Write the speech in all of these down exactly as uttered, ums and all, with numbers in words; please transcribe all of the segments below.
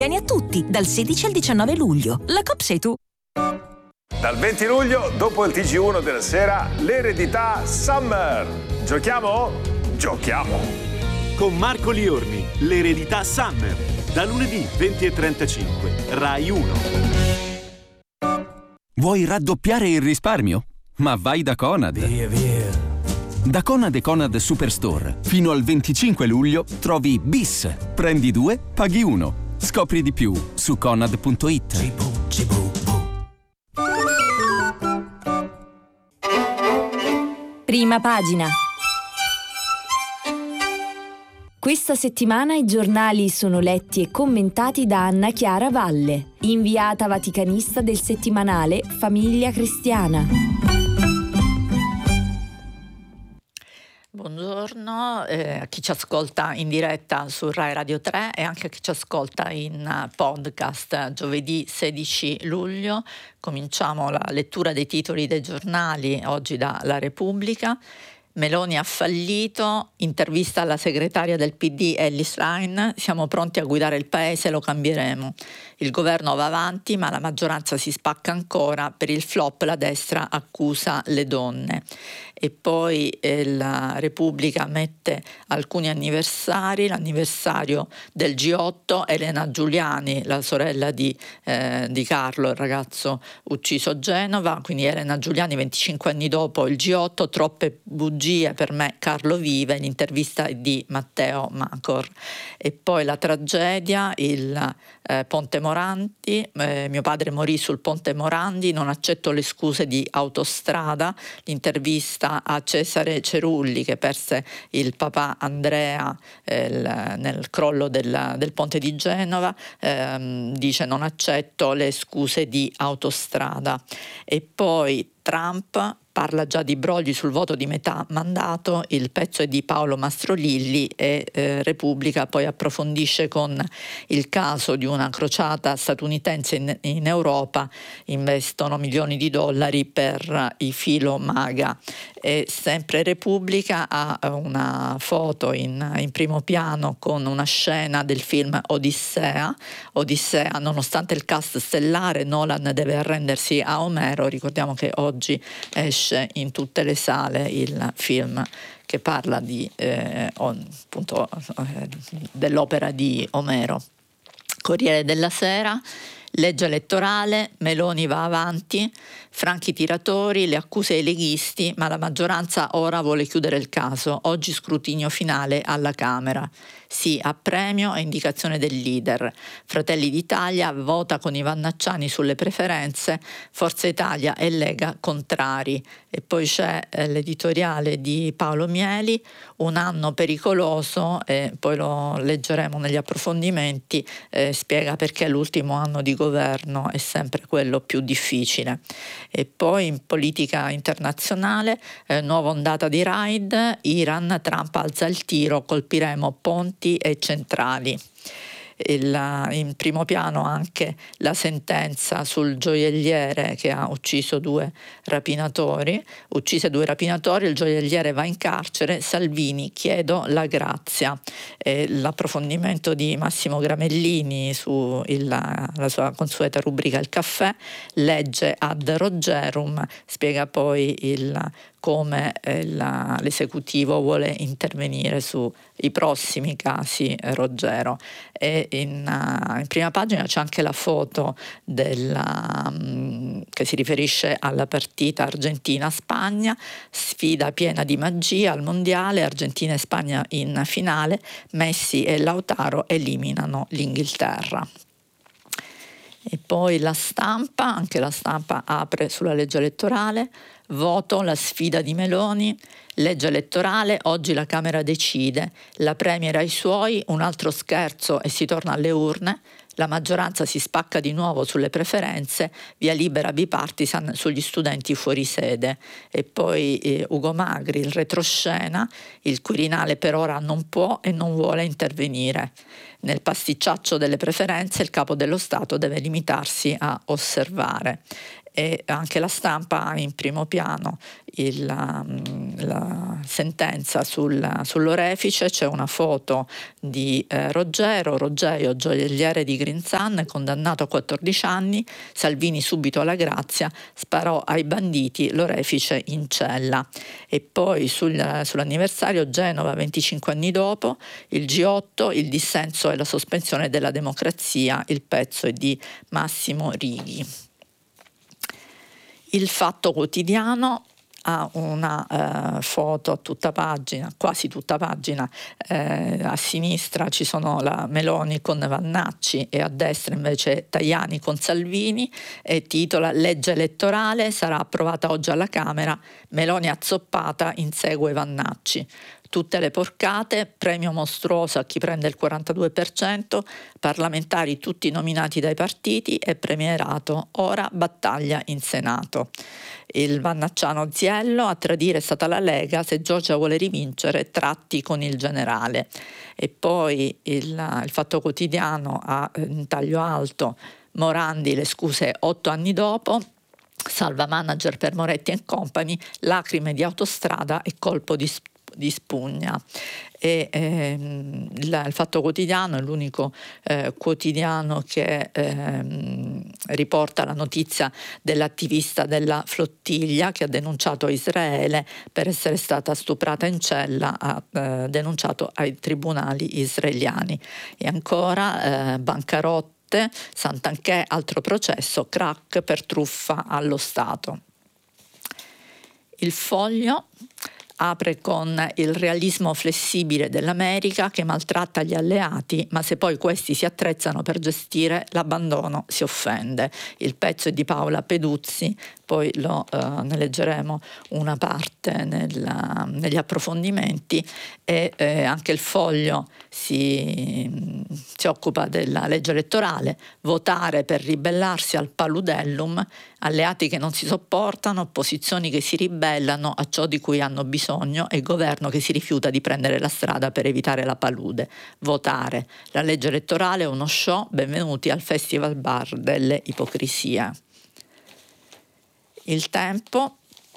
Vieni a tutti, dal sedici al diciannove luglio. La Coop sei tu. Dal venti luglio, dopo il T G uno della sera, l'eredità Summer. Giochiamo? Giochiamo! Con Marco Liorni, l'eredità Summer. Da lunedì venti e trentacinque, Rai uno. Vuoi raddoppiare il risparmio? Ma vai da Conad. Via, via. Da Conad e Conad Superstore, fino al venticinque luglio, trovi Bis. Prendi due, paghi uno. Scopri di più su conad punto it. Cibu, cibu, bu. Prima pagina. Questa settimana i giornali sono letti e commentati da Anna Chiara Valle, inviata vaticanista del settimanale Famiglia Cristiana. Buongiorno eh, a chi ci ascolta in diretta su Rai Radio tre e anche a chi ci ascolta in uh, podcast. Giovedì sedici luglio cominciamo la lettura dei titoli dei giornali, oggi da La Repubblica. Meloni ha fallito, intervista alla segretaria del P D Ellis Line, siamo pronti a guidare il paese, lo cambieremo. Il governo va avanti ma la maggioranza si spacca ancora, per il flop la destra accusa le donne. E poi eh, la Repubblica mette alcuni anniversari, l'anniversario del G otto, Elena Giuliani, la sorella di, eh, di Carlo, il ragazzo ucciso a Genova, quindi Elena Giuliani venticinque anni dopo il G otto, troppe bugie per me, Carlo vive, l'intervista è di Matteo Macor. E poi la tragedia, il eh, Ponte Morandi, eh, mio padre morì sul Ponte Morandi, non accetto le scuse di Autostrada, l'intervista a Cesare Cerulli che perse il papà Andrea eh, il, nel crollo del, del ponte di Genova, ehm, dice non accetto le scuse di Autostrada. E poi Trump parla già di brogli sul voto di metà mandato, il pezzo è di Paolo Mastrolilli e eh, Repubblica poi approfondisce con il caso di una crociata statunitense in, in Europa, investono milioni di dollari per i filo MAGA. E sempre Repubblica ha una foto in, in primo piano con una scena del film Odissea. Odissea, nonostante il cast stellare, Nolan deve arrendersi a Omero, ricordiamo che oggi esce in tutte le sale il film che parla di, eh, appunto, eh, dell'opera di Omero. Corriere della Sera, legge elettorale, Meloni va avanti, franchi tiratori, le accuse ai leghisti, ma la maggioranza ora vuole chiudere il caso. Oggi scrutinio finale alla Camera. Sì a premio e indicazione del leader. Fratelli d'Italia vota con i Vannacciani sulle preferenze, Forza Italia e Lega contrari. E poi c'è eh, l'editoriale di Paolo Mieli, un anno pericoloso, e poi lo leggeremo negli approfondimenti, eh, spiega perché l'ultimo anno di governo è sempre quello più difficile. E poi in politica internazionale, eh, nuova ondata di raid, Iran, Trump alza il tiro, colpiremo ponti e centrali. Il, in primo piano anche la sentenza sul gioielliere che ha ucciso due rapinatori, uccise due rapinatori, il gioielliere va in carcere, Salvini chiedo la grazia. E l'approfondimento di Massimo Gramellini su il, la sua consueta rubrica Il caffè, legge ad Rogerum, spiega poi il come eh, la, l'esecutivo vuole intervenire sui prossimi casi eh, Roggero. E in, uh, in prima pagina c'è anche la foto della, um, che si riferisce alla partita Argentina-Spagna, sfida piena di magia al mondiale, Argentina e Spagna in finale, Messi e Lautaro eliminano l'Inghilterra. E poi La Stampa, anche La Stampa apre sulla legge elettorale, voto, la sfida di Meloni, legge elettorale, oggi la Camera decide, la Premier ai suoi, un altro scherzo e si torna alle urne, la maggioranza si spacca di nuovo sulle preferenze, via libera bipartisan sugli studenti fuori sede. E poi eh, Ugo Magri, il retroscena, il Quirinale per ora non può e non vuole intervenire. Nel pasticciaccio delle preferenze il capo dello Stato deve limitarsi a osservare. e anche la Stampa ha in primo piano il, la sentenza sul, sull'orefice. C'è una foto di eh, Roggero, Roggero, gioielliere di Grinzan, condannato a quattordici anni, Salvini subito alla grazia, sparò ai banditi, l'orefice in cella. E poi sul, sull'anniversario Genova, venticinque anni dopo, il G otto, il dissenso e la sospensione della democrazia, il pezzo è di Massimo Righi. Il Fatto Quotidiano ha una eh, foto a tutta pagina, quasi tutta pagina, eh, a sinistra ci sono la Meloni con Vannacci e a destra invece Tajani con Salvini, e titola "Legge elettorale sarà approvata oggi alla Camera, Meloni azzoppata, insegue Vannacci". Tutte le porcate, premio mostruoso a chi prende il quarantadue per cento, parlamentari tutti nominati dai partiti e premierato, ora battaglia in Senato. Il vannacciano Ziello, a tradire è stata la Lega, se Giorgia vuole rivincere tratti con il generale. E poi il, il Fatto Quotidiano ha in taglio alto Morandi, le scuse otto anni dopo, salva manager per Moretti and Company, lacrime di autostrada e colpo di di spugna. E ehm, il, il Fatto Quotidiano è l'unico eh, quotidiano che ehm, riporta la notizia dell'attivista della flottiglia che ha denunciato Israele per essere stata stuprata in cella, ha eh, denunciato ai tribunali israeliani. E ancora eh, bancarotte, Santanchè, altro processo, crack per truffa allo Stato. Il Foglio apre con il realismo flessibile dell'America che maltratta gli alleati, ma se poi questi si attrezzano per gestire l'abbandono si offende. Il pezzo è di Paola Peduzzi, poi lo, eh, ne leggeremo una parte nella, negli approfondimenti, e eh, anche il Foglio si, si occupa della legge elettorale, votare per ribellarsi al paludellum, alleati che non si sopportano, opposizioni che si ribellano a ciò di cui hanno bisogno e governo che si rifiuta di prendere la strada per evitare la palude. Votare. La legge elettorale è uno show, benvenuti al Festival Bar delle ipocrisie. Il Tempo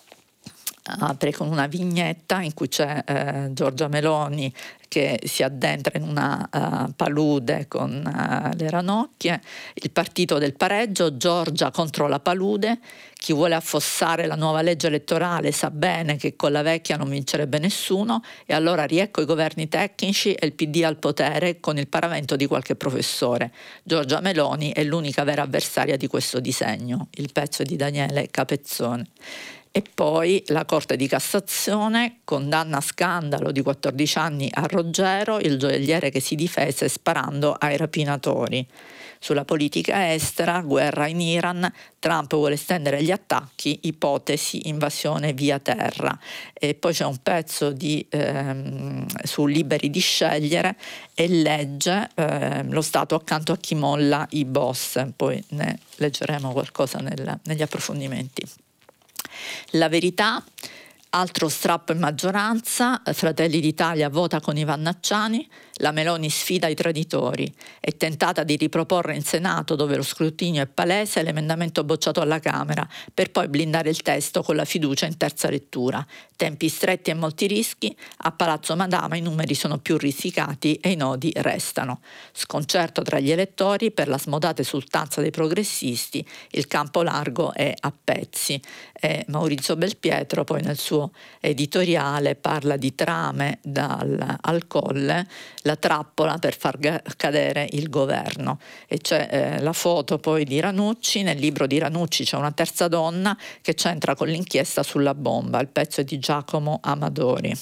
apre con una vignetta in cui c'è eh, Giorgia Meloni che si addentra in una uh, palude con uh, le ranocchie, il partito del pareggio, Giorgia contro la palude, chi vuole affossare la nuova legge elettorale sa bene che con la vecchia non vincerebbe nessuno, e allora riecco i governi tecnici e il P D al potere con il paravento di qualche professore. Giorgia Meloni è l'unica vera avversaria di questo disegno. Il pezzo è di Daniele Capezzone. E poi la Corte di Cassazione condanna a scandalo di quattordici anni a Roggero, il gioielliere che si difese sparando ai rapinatori. Sulla politica estera, guerra in Iran, Trump vuole estendere gli attacchi, ipotesi invasione via terra. E poi c'è un pezzo di, ehm, su Liberi di scegliere e legge ehm, lo Stato accanto a chi molla i boss. Poi ne leggeremo qualcosa nel, negli approfondimenti. La Verità, altro strappo in maggioranza, Fratelli d'Italia vota con i vannacciani, la Meloni sfida i traditori, è tentata di riproporre in Senato, dove lo scrutinio è palese, l'emendamento bocciato alla Camera, per poi blindare il testo con la fiducia in terza lettura. Tempi stretti e molti rischi, a Palazzo Madama i numeri sono più risicati e i nodi restano. Sconcerto tra gli elettori per la smodata esultanza dei progressisti, il campo largo è a pezzi. E Maurizio Belpietro poi nel suo editoriale parla di trame dal, al Colle, la trappola per far cadere il governo. E c'è eh, la foto poi di Ranucci, nel libro di Ranucci c'è una terza donna che c'entra con l'inchiesta sulla bomba, il pezzo è di Giacomo Amadori.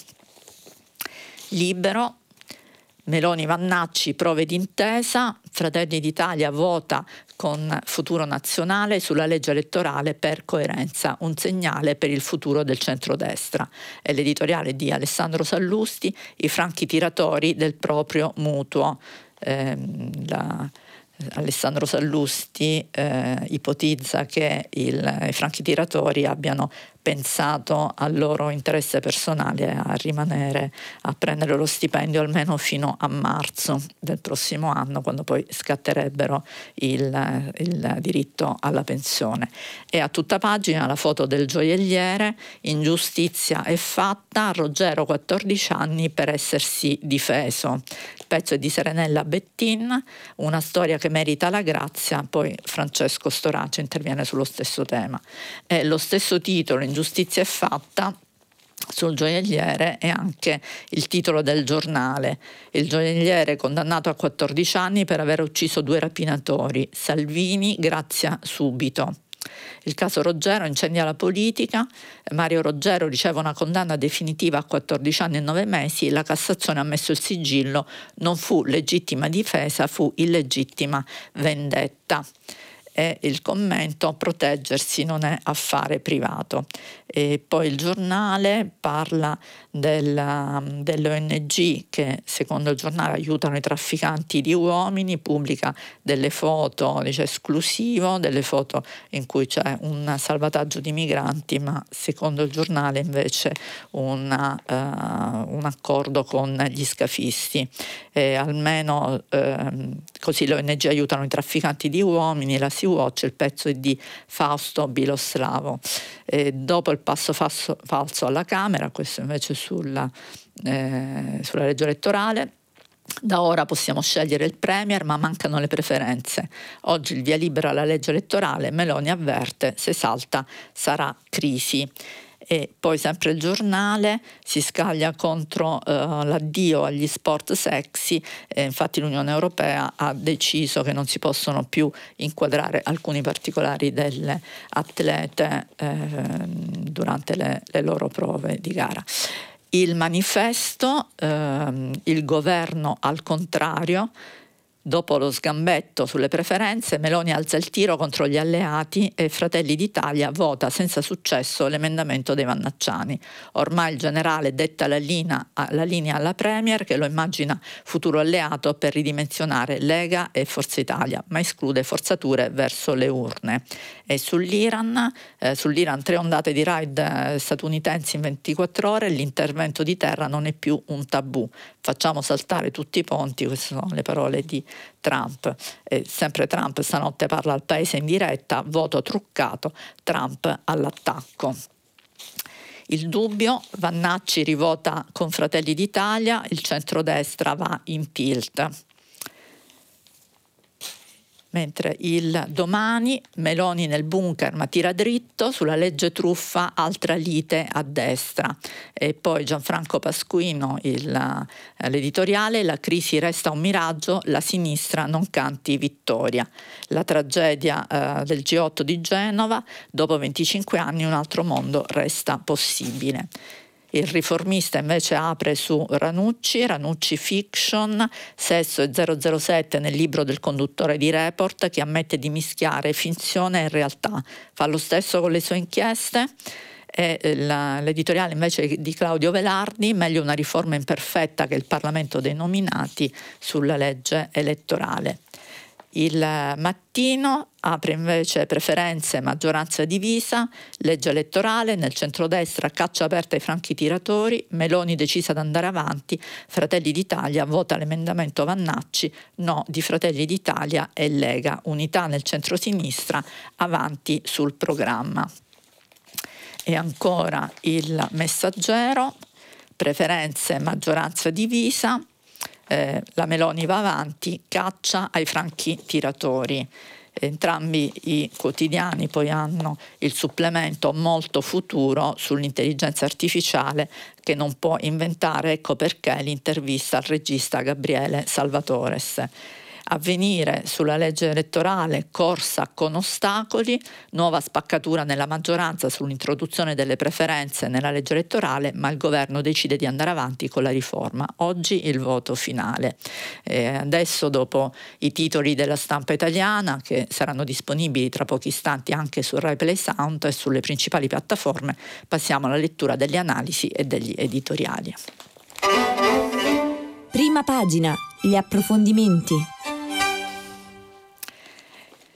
Libero, Meloni Vannacci, prove d'intesa, Fratelli d'Italia vota con Futuro Nazionale sulla legge elettorale per coerenza, un segnale per il futuro del centrodestra. È l'editoriale di Alessandro Sallusti, i franchi tiratori del proprio mutuo. Eh, la, Alessandro Sallusti eh, ipotizza che il, i franchi tiratori abbiano pensato al loro interesse personale a rimanere a prendere lo stipendio almeno fino a marzo del prossimo anno, quando poi scatterebbero il, il diritto alla pensione. E a tutta pagina la foto del gioielliere: ingiustizia è fatta, Ruggero quattordici anni per essersi difeso. Il pezzo è di Serenella Bettin, una storia che merita la grazia. Poi Francesco Storace interviene sullo stesso tema. E lo stesso titolo, Ingiustizia è fatta, sul gioielliere è anche il titolo del giornale. Il gioielliere condannato a quattordici anni per aver ucciso due rapinatori. Salvini grazia subito. Il caso Ruggero incendia la politica. Mario Ruggero riceve una condanna definitiva a quattordici anni e nove mesi. La Cassazione ha messo il sigillo: non fu legittima difesa, fu illegittima vendetta. E il commento: proteggersi non è affare privato. E poi il giornale parla della, delle O N G che secondo il giornale aiutano i trafficanti di uomini, pubblica delle foto, dice esclusivo, delle foto in cui c'è un salvataggio di migranti, ma secondo il giornale invece una, uh, un accordo con gli scafisti. E almeno uh, così le O N G aiutano i trafficanti di uomini. La Sea-Watch, il pezzo è di Fausto Biloslavo. E dopo il passo falso, falso alla Camera, questo invece sulla, eh, sulla legge elettorale. Da ora possiamo scegliere il premier, ma mancano le preferenze. Oggi il via libera alla legge elettorale. Meloni avverte: se salta sarà crisi. E poi sempre il giornale si scaglia contro uh, l'addio agli sport sexy. E infatti l'Unione Europea ha deciso che non si possono più inquadrare alcuni particolari delle atlete eh, durante le, le loro prove di gara. Il manifesto, ehm, il governo al contrario. Dopo lo sgambetto sulle preferenze, Meloni alza il tiro contro gli alleati e Fratelli d'Italia vota senza successo l'emendamento dei Vannacciani. Ormai il generale detta la linea, la linea alla Premier, che lo immagina futuro alleato per ridimensionare Lega e Forza Italia, ma esclude forzature verso le urne. E sull'Iran, eh, sull'Iran tre ondate di raid eh, statunitensi in ventiquattro ore, l'intervento di terra non è più un tabù. Facciamo saltare tutti i ponti, queste sono le parole di Trump. E sempre Trump stanotte parla al paese in diretta: voto truccato, Trump all'attacco. Il Dubbio, Vannacci rivota con Fratelli d'Italia, il centrodestra va in tilt. Mentre il Domani, Meloni nel bunker ma tira dritto, sulla legge truffa altra lite a destra. E poi Gianfranco Pasquino, il, l'editoriale: la crisi resta un miraggio, la sinistra non canti vittoria. La tragedia eh, del G otto di Genova, dopo venticinque anni un altro mondo resta possibile. Il Riformista invece apre su Ranucci, Ranucci fiction, sesso e zero zero sette nel libro del conduttore di Report, che ammette di mischiare finzione e realtà. Fa lo stesso con le sue inchieste. E la, l'editoriale invece di Claudio Velardi: meglio una riforma imperfetta che il Parlamento dei nominati sulla legge elettorale. Il Mattino apre invece preferenze, maggioranza divisa, legge elettorale, nel centrodestra caccia aperta ai franchi tiratori, Meloni decisa ad andare avanti, Fratelli d'Italia vota l'emendamento Vannacci, no di Fratelli d'Italia e Lega, unità nel centrosinistra, avanti sul programma. E ancora il Messaggero, preferenze, maggioranza divisa, Eh, la Meloni va avanti, caccia ai franchi tiratori. Entrambi i quotidiani poi hanno il supplemento Molto futuro sull'intelligenza artificiale che non può inventare, ecco perché l'intervista al regista Gabriele Salvatores. Avvenire sulla legge elettorale, corsa con ostacoli, nuova spaccatura nella maggioranza sull'introduzione delle preferenze nella legge elettorale, ma il governo decide di andare avanti con la riforma. Oggi il voto finale. E adesso, dopo i titoli della stampa italiana, che saranno disponibili tra pochi istanti anche su Rai Play Sound e sulle principali piattaforme, passiamo alla lettura delle analisi e degli editoriali. Prima pagina, gli approfondimenti.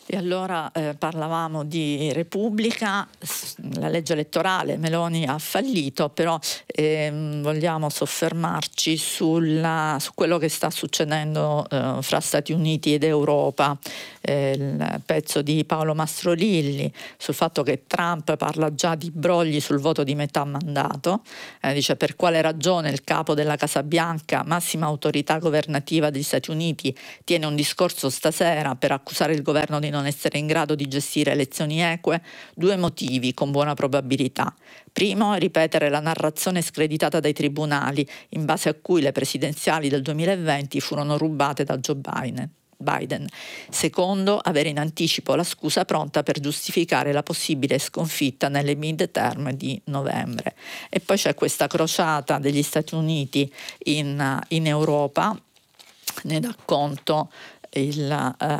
E allora eh, parlavamo di Repubblica, la legge elettorale Meloni ha fallito, però eh, vogliamo soffermarci sulla, su quello che sta succedendo eh, fra Stati Uniti ed Europa, eh, il pezzo di Paolo Mastrolilli sul fatto che Trump parla già di brogli sul voto di metà mandato, eh, dice per quale ragione il capo della Casa Bianca, massima autorità governativa degli Stati Uniti, tiene un discorso stasera per accusare il governo di non essere in grado di gestire elezioni eque. Due motivi con buona probabilità. Primo, ripetere la narrazione screditata dai tribunali in base a cui le presidenziali del duemilaventi furono rubate da Joe Biden. Biden. Secondo, avere in anticipo la scusa pronta per giustificare la possibile sconfitta nelle midterm di novembre. E poi c'è questa crociata degli Stati Uniti in, in Europa, ne dà conto il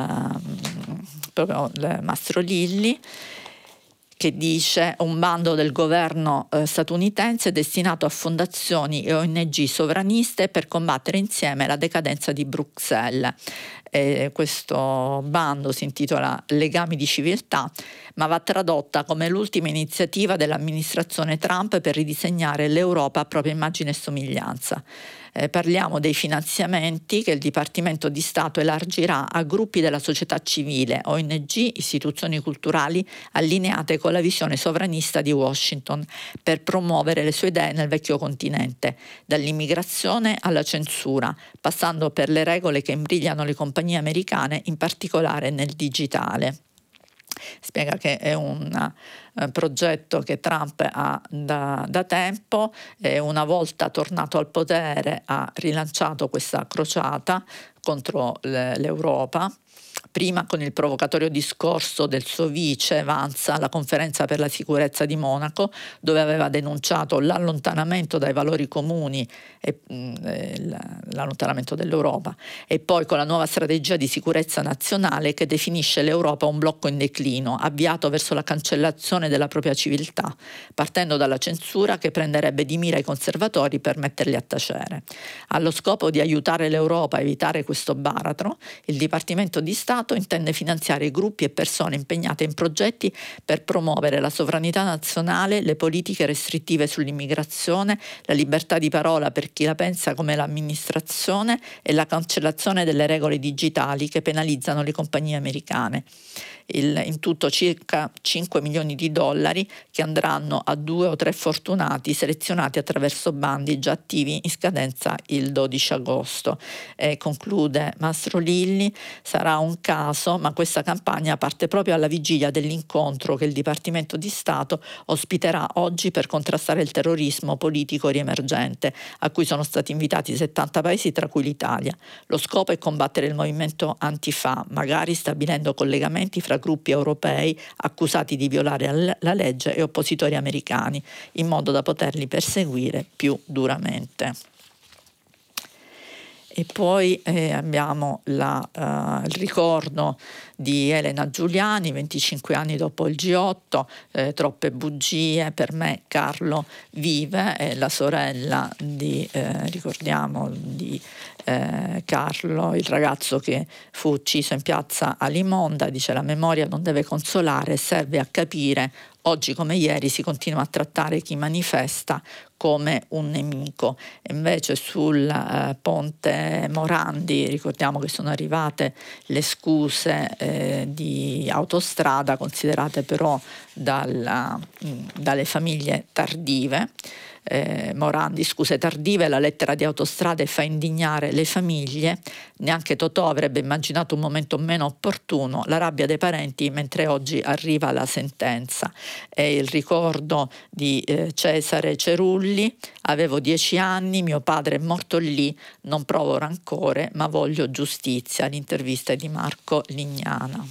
uh, proprio il Mastrolilli, che dice un bando del governo eh, statunitense destinato a fondazioni e O N G sovraniste per combattere insieme la decadenza di Bruxelles. Eh, questo bando si intitola Legami di civiltà, ma va tradotta come l'ultima iniziativa dell'amministrazione Trump per ridisegnare l'Europa a propria immagine e somiglianza. Eh, parliamo dei finanziamenti che il Dipartimento di Stato elargirà a gruppi della società civile, O N G, istituzioni culturali allineate con la visione sovranista di Washington per promuovere le sue idee nel vecchio continente, dall'immigrazione alla censura, passando per le regole che imbrigliano le compagnie americane, in particolare nel digitale. Spiega che è un uh, progetto che Trump ha da, da tempo e una volta tornato al potere ha rilanciato questa crociata contro le, l'Europa. Prima con il provocatorio discorso del suo vice Vance alla conferenza per la sicurezza di Monaco, dove aveva denunciato l'allontanamento dai valori comuni e eh, l'allontanamento dell'Europa, e poi con la nuova strategia di sicurezza nazionale che definisce l'Europa un blocco in declino, avviato verso la cancellazione della propria civiltà, partendo dalla censura che prenderebbe di mira i conservatori per metterli a tacere. Allo scopo di aiutare l'Europa a evitare questo baratro, il Dipartimento di Stato intende finanziare gruppi e persone impegnate in progetti per promuovere la sovranità nazionale, le politiche restrittive sull'immigrazione, la libertà di parola per chi la pensa come l'amministrazione e la cancellazione delle regole digitali che penalizzano le compagnie americane. Il, in tutto circa cinque milioni di dollari che andranno a due o tre fortunati selezionati attraverso bandi già attivi in scadenza il dodici agosto. E conclude Mastrolilli, sarà un caso, ma questa campagna parte proprio alla vigilia dell'incontro che il Dipartimento di Stato ospiterà oggi per contrastare il terrorismo politico riemergente, a cui sono stati invitati settanta paesi, tra cui l'Italia. Lo scopo è combattere il movimento Antifa, magari stabilendo collegamenti fra gruppi europei accusati di violare la legge e oppositori americani, in modo da poterli perseguire più duramente. E poi eh, abbiamo la, uh, il ricordo di Elena Giuliani, venticinque anni dopo il G otto, eh, troppe bugie, per me Carlo vive, è la sorella di, eh, ricordiamo, di eh, Carlo, il ragazzo che fu ucciso in piazza Alimonda. Dice: la memoria non deve consolare, serve a capire. Oggi come ieri si continua a trattare chi manifesta come un nemico. E invece sul eh, ponte Morandi ricordiamo che sono arrivate le scuse eh, di Autostrada, considerate però dalla, mh, dalle famiglie tardive. Eh, Morandi, scuse tardive, la lettera di Autostrade fa indignare le famiglie, neanche Totò avrebbe immaginato un momento meno opportuno, la rabbia dei parenti mentre oggi arriva la sentenza. È il ricordo di eh, Cesare Cerulli: avevo dieci anni, mio padre è morto lì, non provo rancore ma voglio giustizia. L'intervista è di Marco Lignana.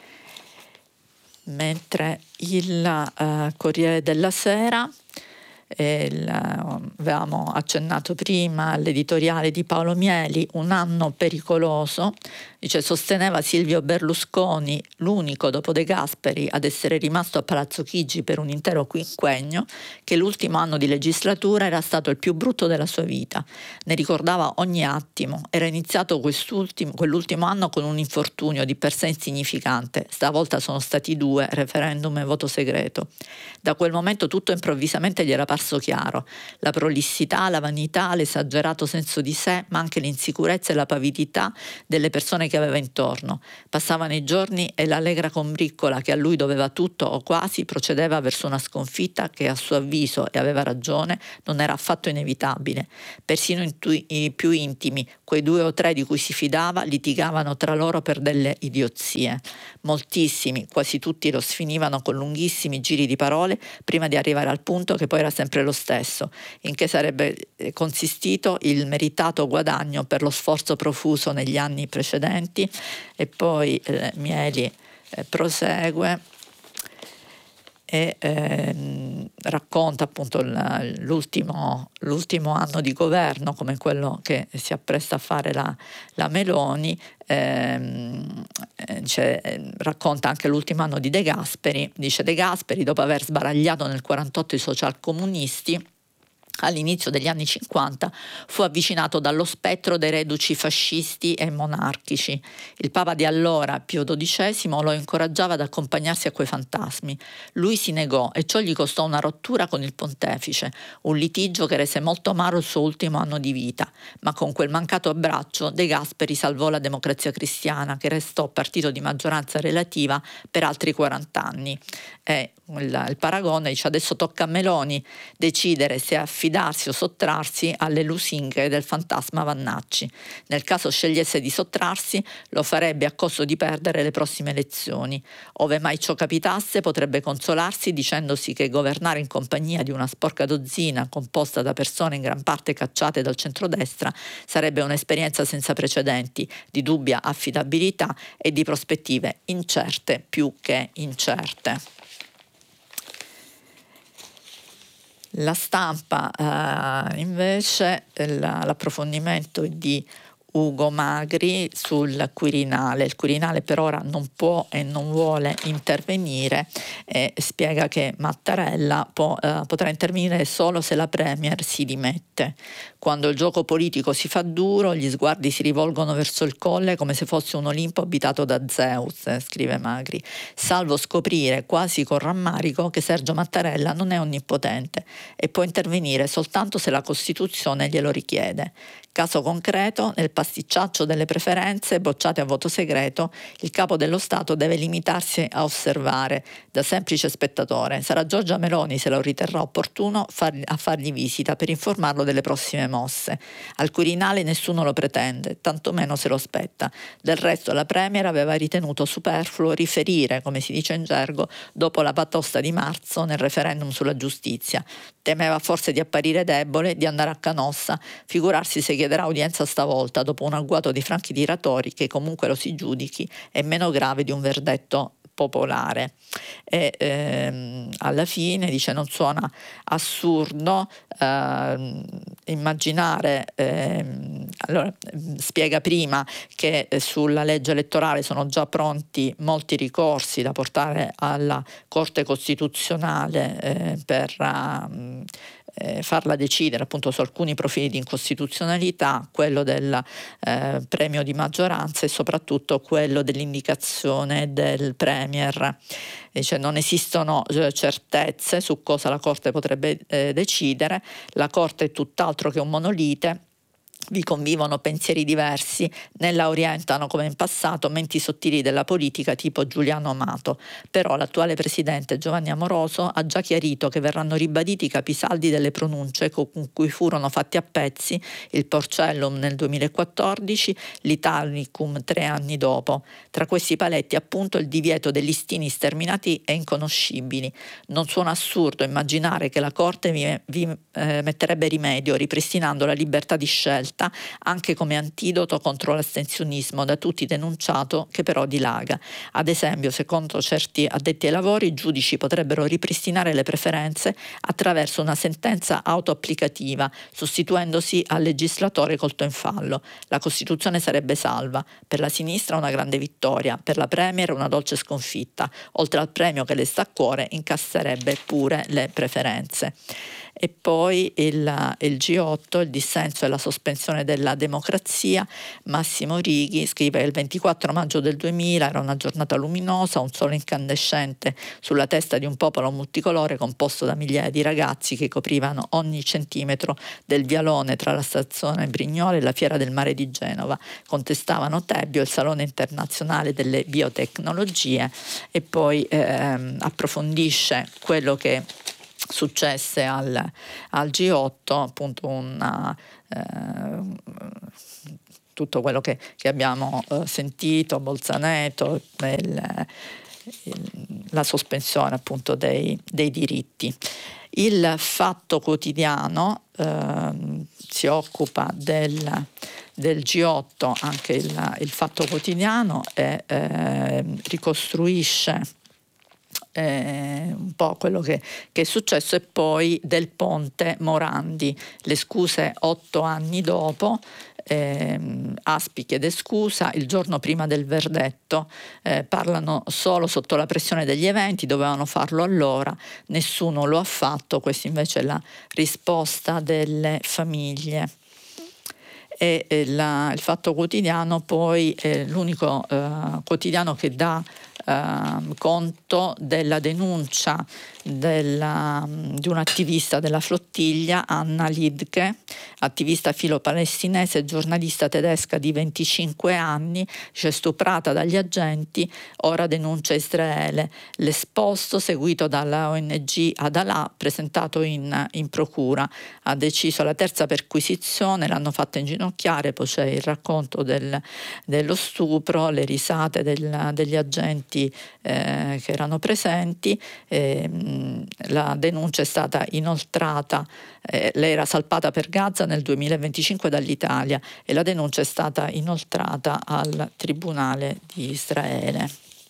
Mentre il uh, Corriere della Sera eh, il, avevamo accennato prima all'editoriale di Paolo Mieli, Un anno pericoloso. Dice: sosteneva Silvio Berlusconi, l'unico dopo De Gasperi ad essere rimasto a Palazzo Chigi per un intero quinquennio, che l'ultimo anno di legislatura era stato il più brutto della sua vita. Ne ricordava ogni attimo. Era iniziato quest'ultimo, quell'ultimo anno con un infortunio di per sé insignificante. Stavolta sono stati due, referendum e voto segreto. Da quel momento tutto improvvisamente gli era parso chiaro. La prolissità, la vanità, l'esagerato senso di sé, ma anche l'insicurezza e la pavidità delle persone che aveva intorno. Passavano i giorni e l'allegra combriccola che a lui doveva tutto o quasi procedeva verso una sconfitta che, a suo avviso, e aveva ragione, non era affatto inevitabile. Persino i più intimi, quei due o tre di cui si fidava, litigavano tra loro per delle idiozie. Moltissimi, quasi tutti, lo sfinivano con lunghissimi giri di parole prima di arrivare al punto che poi era sempre lo stesso, in che sarebbe consistito il meritato guadagno per lo sforzo profuso negli anni precedenti. E poi eh, Mieli eh, prosegue e eh, racconta appunto l'ultimo, l'ultimo anno di governo come quello che si appresta a fare la, la Meloni. Ehm, cioè, racconta anche l'ultimo anno di De Gasperi. Dice: De Gasperi, dopo aver sbaragliato nel quarantotto i socialcomunisti, all'inizio degli anni cinquanta fu avvicinato dallo spettro dei reduci fascisti e monarchici. Il Papa di allora, Pio dodicesimo, lo incoraggiava ad accompagnarsi a quei fantasmi. Lui si negò e ciò gli costò una rottura con il pontefice, un litigio che rese molto amaro il suo ultimo anno di vita, ma con quel mancato abbraccio De Gasperi salvò la Democrazia Cristiana, che restò partito di maggioranza relativa per altri quaranta anni. E il, il paragone dice: adesso tocca a Meloni decidere se affidarsi o sottrarsi alle lusinghe del fantasma Vannacci. Nel caso scegliesse di sottrarsi, lo farebbe a costo di perdere le prossime elezioni. Ove mai ciò capitasse, potrebbe consolarsi dicendosi che governare in compagnia di una sporca dozzina composta da persone in gran parte cacciate dal centrodestra sarebbe un'esperienza senza precedenti, di dubbia affidabilità e di prospettive incerte più che incerte. La Stampa eh, invece la, l'approfondimento di Ugo Magri sul Quirinale. Il Quirinale per ora non può e non vuole intervenire e spiega che Mattarella può, eh, potrà intervenire solo se la Premier si dimette. Quando il gioco politico si fa duro, gli sguardi si rivolgono verso il colle come se fosse un Olimpo abitato da Zeus, scrive Magri, salvo scoprire quasi con rammarico che Sergio Mattarella non è onnipotente e può intervenire soltanto se la Costituzione glielo richiede. Caso concreto, nel pasticciaccio delle preferenze bocciate a voto segreto, il capo dello Stato deve limitarsi a osservare da semplice spettatore. Sarà Giorgia Meloni, se lo riterrà opportuno, fargli, a fargli visita per informarlo delle prossime mosse. Al Quirinale nessuno lo pretende, tantomeno se lo aspetta. Del resto la Premier aveva ritenuto superfluo riferire, come si dice in gergo, dopo la batosta di marzo nel referendum sulla giustizia. Temeva forse di apparire debole, di andare a Canossa, figurarsi se chiederà udienza stavolta dopo un agguato di franchi tiratori che, comunque lo si giudichi, è meno grave di un verdetto popolare. E ehm, alla fine dice: non suona assurdo eh, immaginare ehm, allora spiega prima che eh, sulla legge elettorale sono già pronti molti ricorsi da portare alla Corte Costituzionale eh, per uh, Eh, farla decidere appunto su alcuni profili di incostituzionalità, quello del eh, premio di maggioranza e soprattutto quello dell'indicazione del Premier. Dice: non esistono eh, certezze su cosa la Corte potrebbe eh, decidere, la Corte è tutt'altro che un monolite. Vi convivono pensieri diversi, né la orientano come in passato menti sottili della politica tipo Giuliano Amato. Però l'attuale presidente Giovanni Amoroso ha già chiarito che verranno ribaditi i capisaldi delle pronunce con cui furono fatti a pezzi il Porcellum nel duemilaquattordici, l'Italicum tre anni dopo. Tra questi paletti appunto il divieto degli listini sterminati e inconoscibili. Non suona assurdo immaginare che la Corte vi, vi eh, metterebbe rimedio ripristinando la libertà di scelta offerta anche come antidoto contro l'astensionismo, da tutti denunciato, che però dilaga. Ad esempio, secondo certi addetti ai lavori, i giudici potrebbero ripristinare le preferenze attraverso una sentenza autoapplicativa, sostituendosi al legislatore colto in fallo. La Costituzione sarebbe salva. Per la sinistra una grande vittoria, per la Premier una dolce sconfitta. Oltre al premio che le sta a cuore, incasserebbe pure le preferenze. E poi il, il G otto, il dissenso e la sospensione della democrazia. Massimo Righi scrive che il ventiquattro maggio del duemila era una giornata luminosa, un sole incandescente sulla testa di un popolo multicolore composto da migliaia di ragazzi che coprivano ogni centimetro del vialone tra la stazione Brignole e la Fiera del Mare di Genova. Contestavano Tebbio, il Salone Internazionale delle Biotecnologie, e poi ehm, approfondisce quello che successe al, al G otto, appunto una, eh, tutto quello che, che abbiamo eh, sentito, Bolzaneto, il, il, la sospensione appunto dei, dei diritti. Il Fatto Quotidiano eh, si occupa del, del G otto, anche il, il Fatto Quotidiano, e eh, ricostruisce Eh, un po' quello che, che è successo, e poi del ponte Morandi, le scuse otto anni dopo. Eh, Aspi chiede scusa il giorno prima del verdetto, eh, parlano solo sotto la pressione degli eventi, dovevano farlo allora, nessuno lo ha fatto. Questa invece è la risposta delle famiglie. E eh, la, il Fatto Quotidiano poi è l'unico eh, quotidiano che dà Uh, conto della denuncia della, di un'attivista della flottiglia, Anna Lidke, attivista filo-palestinese e giornalista tedesca di venticinque anni, cioè stuprata dagli agenti, ora denuncia Israele. L'esposto, seguito dalla O N G Adalah, presentato in, in procura, ha deciso la terza perquisizione, l'hanno fatta inginocchiare, poi c'è il racconto del, dello stupro, le risate del, degli agenti Eh, che erano presenti. Eh, la denuncia è stata inoltrata, eh, lei era salpata per Gaza nel duemilaventicinque dall'Italia, e la denuncia è stata inoltrata al Tribunale di Israele.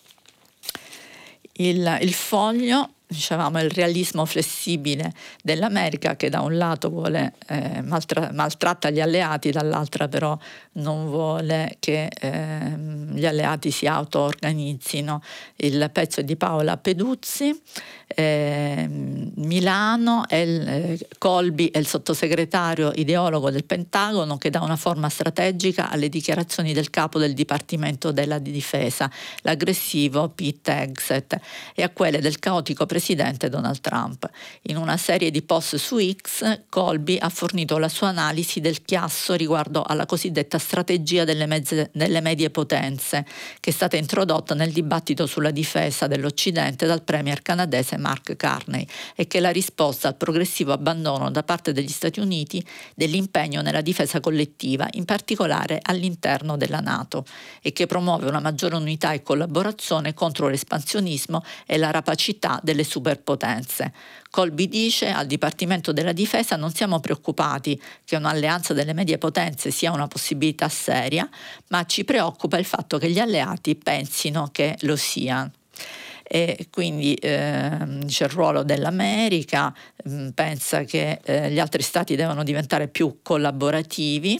Il, il Foglio, dicevamo, il realismo flessibile dell'America, che da un lato vuole eh, maltra- maltratta gli alleati, dall'altra però non vuole che eh, gli alleati si auto-organizzino. Il pezzo è di Paola Peduzzi. Eh, Milano, è il, eh, Colby è il sottosegretario ideologo del Pentagono che dà una forma strategica alle dichiarazioni del capo del Dipartimento della Difesa, l'aggressivo Pete Hegseth, e a quelle del caotico presidente Donald Trump. In una serie di post su X, Colby ha fornito la sua analisi del chiasso riguardo alla cosiddetta strategia delle, mezze, delle medie potenze, che è stata introdotta nel dibattito sulla difesa dell'Occidente dal premier canadese Mark Carney, e che è la risposta al progressivo abbandono da parte degli Stati Uniti dell'impegno nella difesa collettiva, in particolare all'interno della NATO, e che promuove una maggiore unità e collaborazione contro l'espansionismo e la rapacità delle superpotenze. Colby dice: al Dipartimento della Difesa non siamo preoccupati che un'alleanza delle medie potenze sia una possibilità seria, ma ci preoccupa il fatto che gli alleati pensino che lo sia. E quindi eh, c'è il ruolo dell'America, mh, pensa che eh, gli altri stati devono diventare più collaborativi.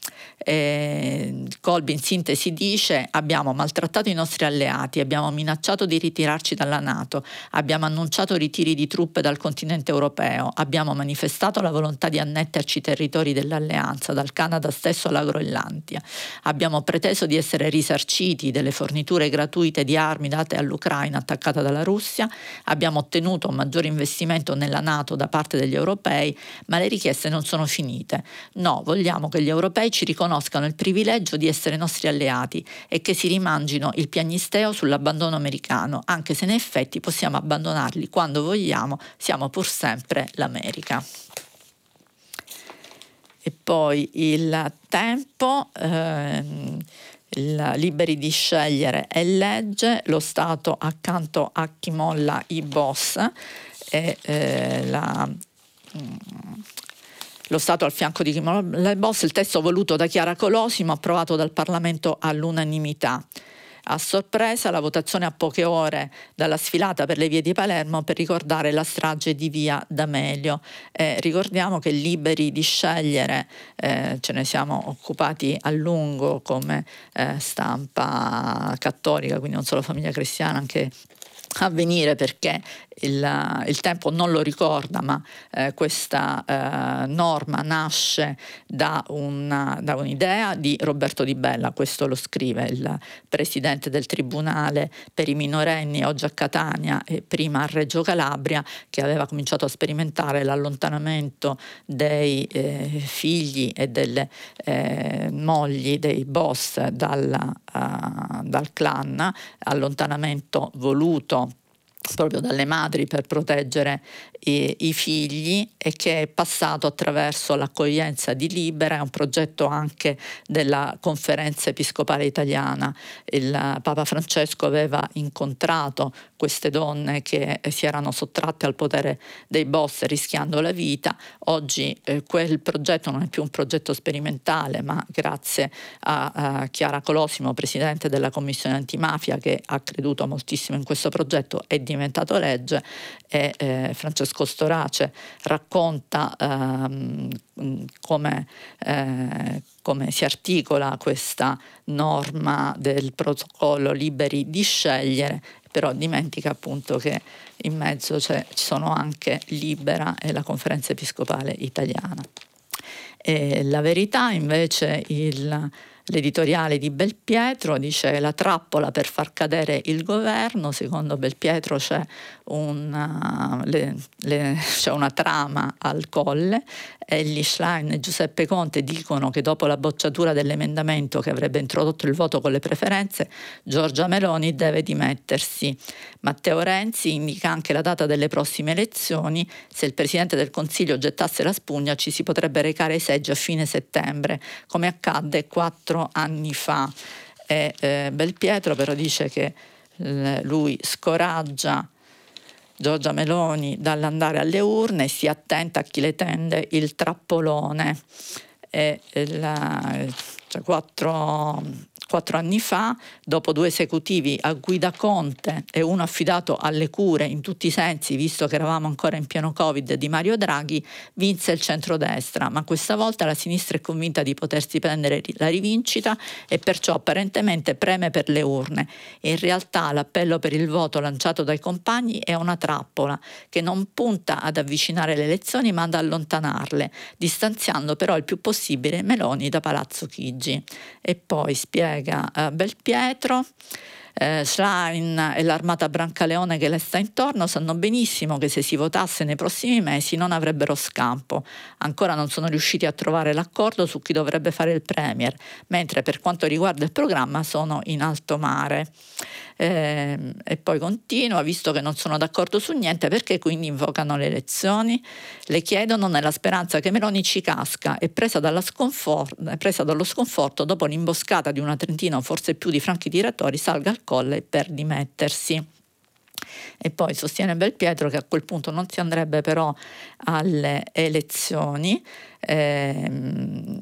Eh, Colby in sintesi dice: abbiamo maltrattato i nostri alleati, abbiamo minacciato di ritirarci dalla NATO, abbiamo annunciato ritiri di truppe dal continente europeo, abbiamo manifestato la volontà di annetterci i territori dell'alleanza, dal Canada stesso alla Groenlandia, abbiamo preteso di essere risarciti delle forniture gratuite di armi date all'Ucraina attaccata dalla Russia, abbiamo ottenuto un maggiore investimento nella NATO da parte degli europei, ma le richieste non sono finite. No, vogliamo che gli europei ci riconoscano il privilegio di essere nostri alleati e che si rimangino il piagnisteo sull'abbandono americano, anche se in effetti possiamo abbandonarli quando vogliamo, siamo pur sempre l'America. E poi il Tempo, ehm, il liberi di scegliere e legge, lo Stato accanto a chi molla i boss, e eh, la... Mm, lo Stato al fianco di chi molla il boss, il testo voluto da Chiara Colosimo, approvato dal Parlamento all'unanimità. A sorpresa la votazione a poche ore dalla sfilata per le vie di Palermo per ricordare la strage di via D'Amelio. Eh, ricordiamo che liberi di scegliere, eh, ce ne siamo occupati a lungo come eh, stampa cattolica, quindi non solo Famiglia Cristiana, anche Avvenire, perché il, il tempo non lo ricorda, ma eh, questa eh, norma nasce da, una, da un'idea di Roberto Di Bella, questo lo scrive il presidente del Tribunale per i minorenni, oggi a Catania e prima a Reggio Calabria, che aveva cominciato a sperimentare l'allontanamento dei eh, figli e delle eh, mogli dei boss dalla, uh, dal clan, allontanamento voluto proprio dalle madri per proteggere i, i figli, e che è passato attraverso l'accoglienza di Libera. È un progetto anche della Conferenza Episcopale Italiana. Il Papa Francesco aveva incontrato queste donne che si erano sottratte al potere dei boss rischiando la vita. Oggi eh, quel progetto non è più un progetto sperimentale, ma grazie a, a Chiara Colosimo, presidente della Commissione Antimafia, che ha creduto moltissimo in questo progetto, è diventato legge. E eh, Francesco Storace racconta ehm, come, eh, come si articola questa norma del protocollo liberi di scegliere, però dimentica appunto che in mezzo c'è, ci sono anche Libera e la Conferenza Episcopale Italiana. E La Verità invece, il l'editoriale di Belpietro dice: la trappola per far cadere il governo. Secondo Belpietro c'è una, le, le, c'è una trama al Colle. Elly Schlein e Giuseppe Conte dicono che dopo la bocciatura dell'emendamento che avrebbe introdotto il voto con le preferenze, Giorgia Meloni deve dimettersi. Matteo Renzi indica anche la data delle prossime elezioni: se il Presidente del Consiglio gettasse la spugna ci si potrebbe recare ai seggi a fine settembre, come accadde quattro anni fa. E eh, Belpietro però dice che eh, lui scoraggia Giorgia Meloni dall'andare alle urne, si attenta a chi le tende il trappolone. E la, cioè quattro, quattro anni fa, dopo due esecutivi a guida Conte e uno affidato alle cure in tutti i sensi, visto che eravamo ancora in pieno Covid, di Mario Draghi, vinse il centrodestra, ma questa volta la sinistra è convinta di potersi prendere la rivincita e perciò apparentemente preme per le urne. In realtà l'appello per il voto lanciato dai compagni è una trappola che non punta ad avvicinare le elezioni ma ad allontanarle, distanziando però il più possibile Meloni da Palazzo Chigi. E poi spiega uh, Belpietro: Eh, Schlein e l'armata Brancaleone che le sta intorno sanno benissimo che se si votasse nei prossimi mesi non avrebbero scampo. Ancora non sono riusciti a trovare l'accordo su chi dovrebbe fare il premier, mentre per quanto riguarda il programma sono in alto mare. Eh, e poi continua: visto che non sono d'accordo su niente, perché quindi invocano le elezioni? Le chiedono nella speranza che Meloni ci casca e presa, dalla sconfor- presa dallo sconforto dopo l'imboscata di una trentina o forse più di franchi tiratori salga al Colle per dimettersi. E poi sostiene Belpietro che a quel punto non si andrebbe però alle elezioni, ehm,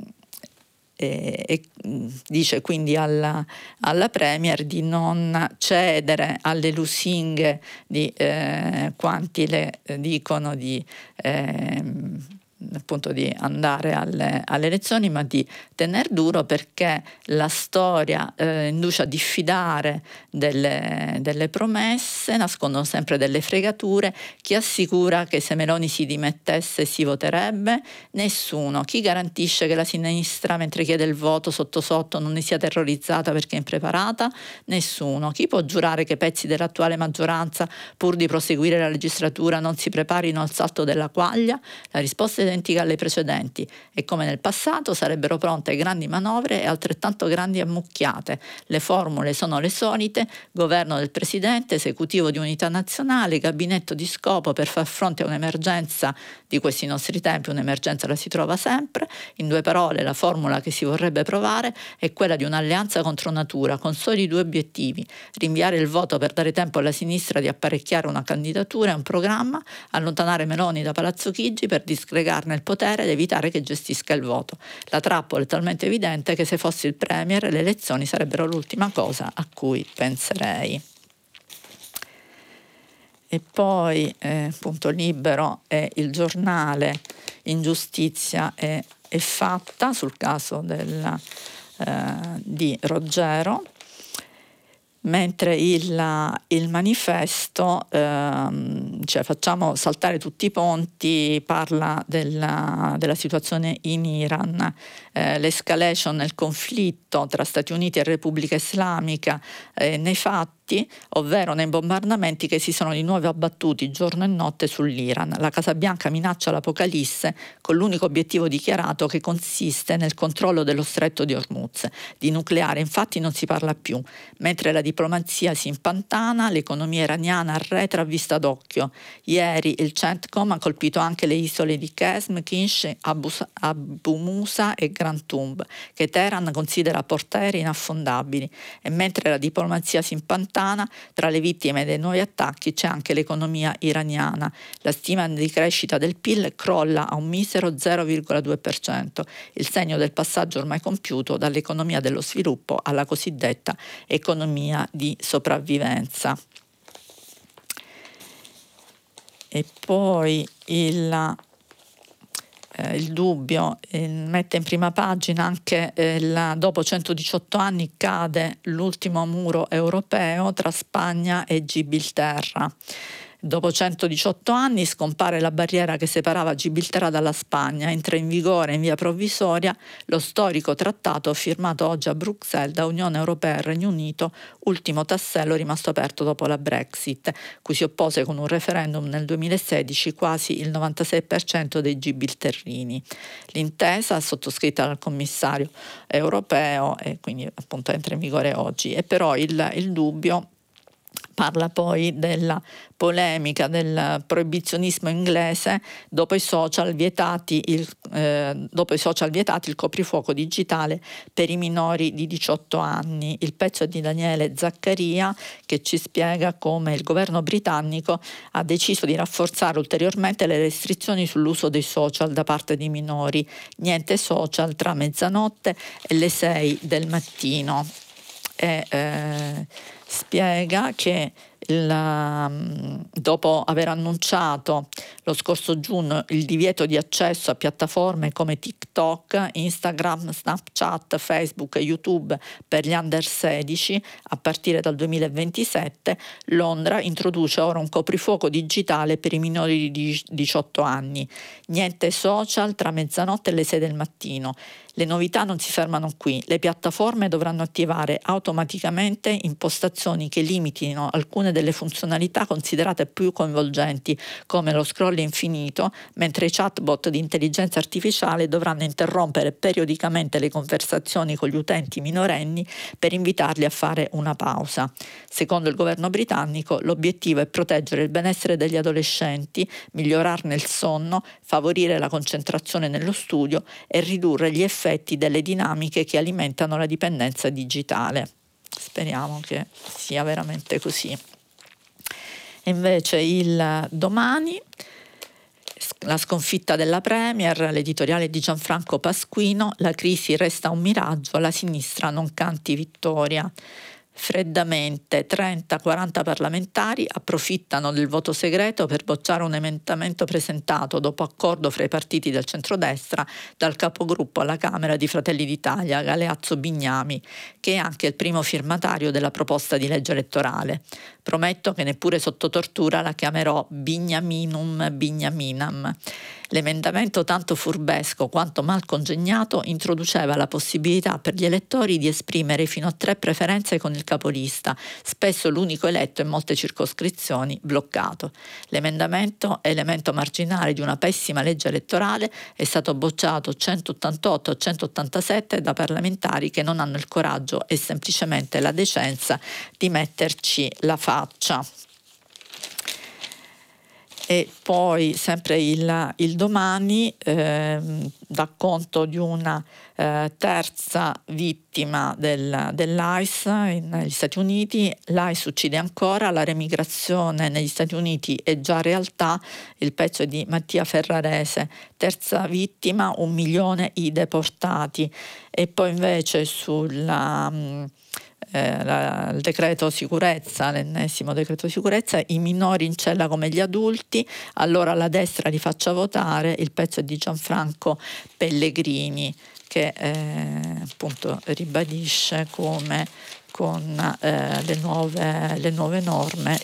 E, e dice quindi alla, alla Premier di non cedere alle lusinghe di eh, quanti le eh, dicono di eh, appunto di andare alle, alle elezioni, ma di tener duro, perché la storia eh, induce a diffidare delle, delle promesse, nascondono sempre delle fregature. Chi assicura che se Meloni si dimettesse si voterebbe? Nessuno. Chi garantisce che la sinistra, mentre chiede il voto sotto sotto, non ne sia terrorizzata perché è impreparata? Nessuno. Chi può giurare che pezzi dell'attuale maggioranza, pur di proseguire la legislatura, non si preparino al salto della quaglia? La risposta è identica alle precedenti e, come nel passato, sarebbero pronte grandi manovre e altrettanto grandi ammucchiate. Le formule sono le solite: governo del presidente, esecutivo di unità nazionale, gabinetto di scopo per far fronte a un'emergenza di questi nostri tempi. Un'emergenza la si trova sempre. In due parole, la formula che si vorrebbe provare è quella di un'alleanza contro natura, con soli due obiettivi: rinviare il voto per dare tempo alla sinistra di apparecchiare una candidatura e un programma, allontanare Meloni da Palazzo Chigi per disgregare consolidare nel potere ed evitare che gestisca il voto. La trappola è talmente evidente che se fossi il premier le elezioni sarebbero l'ultima cosa a cui penserei. E poi eh, appunto Libero è il giornale, Ingiustizia è, è fatta sul caso della, eh, di Roggero, mentre il, il Manifesto, ehm, cioè facciamo saltare tutti i ponti, parla della, della situazione in Iran, eh, l'escalation nel conflitto tra Stati Uniti e Repubblica Islamica, eh, nei fatti, ovvero nei bombardamenti che si sono di nuovo abbattuti giorno e notte sull'Iran. La Casa Bianca minaccia l'apocalisse con l'unico obiettivo dichiarato che consiste nel controllo dello stretto di Hormuz. Di nucleare infatti non si parla più, mentre la diplomazia si impantana, l'economia iraniana arretra a vista d'occhio. Ieri il CENTCOM ha colpito anche le isole di Qesm, Kinsh, Abu, Abu Musa e Grand Tumb, che Teheran considera portaerei inaffondabili. E mentre la diplomazia si impantana, tra le vittime dei nuovi attacchi c'è anche l'economia iraniana. La stima di crescita del P I L crolla a un misero zero virgola due per cento, il segno del passaggio ormai compiuto dall'economia dello sviluppo alla cosiddetta economia di sopravvivenza. E poi il Eh, il Dubbio eh, mette in prima pagina anche eh, la, dopo centodiciotto anni cade l'ultimo muro europeo tra Spagna e Gibilterra. Dopo centodiciotto anni scompare la barriera che separava Gibilterra dalla Spagna, entra in vigore in via provvisoria lo storico trattato firmato oggi a Bruxelles da Unione Europea e Regno Unito, ultimo tassello rimasto aperto dopo la Brexit, cui si oppose con un referendum nel duemilasedici quasi il novantasei per cento dei gibilterrini. L'intesa, sottoscritta dal commissario europeo, e quindi appunto entra in vigore oggi, e però il, il Dubbio parla poi della polemica del proibizionismo inglese dopo i social vietati il, eh, dopo i social vietati il coprifuoco digitale per i minori di diciotto anni. Il pezzo è di Daniele Zaccaria, che ci spiega come il governo britannico ha deciso di rafforzare ulteriormente le restrizioni sull'uso dei social da parte di minori. Niente social tra mezzanotte e le sei del mattino. E, eh, spiega che il, dopo aver annunciato lo scorso giugno il divieto di accesso a piattaforme come TikTok, Instagram, Snapchat, Facebook e YouTube per gli under sedici a partire dal duemilaventisette, Londra introduce ora un coprifuoco digitale per i minori di diciotto anni. Niente social tra mezzanotte e le sei del mattino. Le novità non si fermano qui. Le piattaforme dovranno attivare automaticamente impostazioni che limitino alcune delle funzionalità considerate più coinvolgenti, come lo scroll infinito, mentre i chatbot di intelligenza artificiale dovranno interrompere periodicamente le conversazioni con gli utenti minorenni per invitarli a fare una pausa. Secondo il governo britannico, l'obiettivo è proteggere il benessere degli adolescenti, migliorarne il sonno, favorire la concentrazione nello studio e ridurre gli effetti delle dinamiche che alimentano la dipendenza digitale. Speriamo che sia veramente così. Invece il Domani, la sconfitta della Premier, l'editoriale di Gianfranco Pasquino, la crisi resta un miraggio, la sinistra non canti vittoria. Freddamente trenta quaranta parlamentari approfittano del voto segreto per bocciare un emendamento presentato dopo accordo fra i partiti del centrodestra dal capogruppo alla Camera di Fratelli d'Italia, Galeazzo Bignami, che è anche il primo firmatario della proposta di legge elettorale. Prometto che neppure sotto tortura la chiamerò Bignaminum Bignaminam. L'emendamento, tanto furbesco quanto mal congegnato, introduceva la possibilità per gli elettori di esprimere fino a tre preferenze con il capolista, spesso l'unico eletto in molte circoscrizioni bloccato. L'emendamento, elemento marginale di una pessima legge elettorale, è stato bocciato centottantotto a centottantasette da parlamentari che non hanno il coraggio e semplicemente la decenza di metterci la faccia. E poi sempre il, il Domani eh, dà conto di una eh, terza vittima del, dell'A I S negli Stati Uniti. L'A I S uccide ancora, la remigrazione negli Stati Uniti è già realtà. Il pezzo è di Mattia Ferrarese. Terza vittima, un milione i deportati. E poi invece sulla mh, eh, la, il decreto sicurezza, l'ennesimo decreto sicurezza, i minori in cella come gli adulti, allora la destra li faccia votare. Il pezzo è di Gianfranco Pellegrini, che eh, appunto ribadisce come con eh, le, nuove, le nuove norme